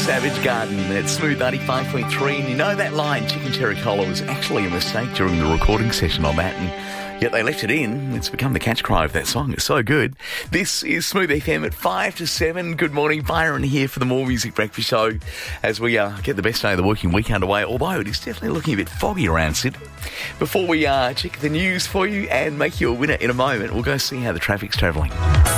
Savage Garden at Smooth 95.3. And you know that line, Chicken Cherry Cola, was actually a mistake during the recording session on that. And yet they left it in. It's become the catch cry of that song. It's so good. This is Smooth FM at 5 to 7. Good morning. Byron here for the More Music Breakfast Show as we get the best day of the working week underway, although it is definitely looking a bit foggy around Sid. Before we check the news for you and make you a winner in a moment, we'll go see how the traffic's travelling.